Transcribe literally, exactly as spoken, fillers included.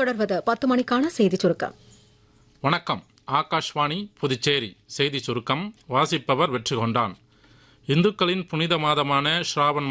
தொடர்வது பத்து மணிக்கான செய்தி சுருக்கம். வணக்கம். ஆகாஷ்வாணி புதுச்சேரி செய்தி சுருக்கம் வாசிப்பவர் வெற்றி கொண்டான். இந்துக்களின் புனித மாதமான ஸ்ராவன்